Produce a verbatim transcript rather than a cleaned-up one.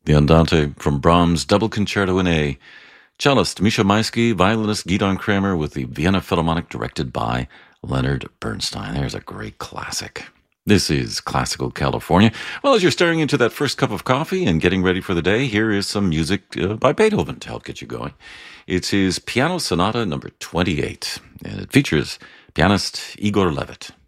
The Andante from Brahms' Double Concerto in A. Cellist Misha Maisky, violinist Gidon Kramer with the Vienna Philharmonic directed by Leonard Bernstein. There's a great classic. This is Classical California. Well, as you're staring into that first cup of coffee and getting ready for the day, here is some music uh, by Beethoven to help get you going. It's his Piano Sonata number twenty-eight, and it features pianist Igor Levit.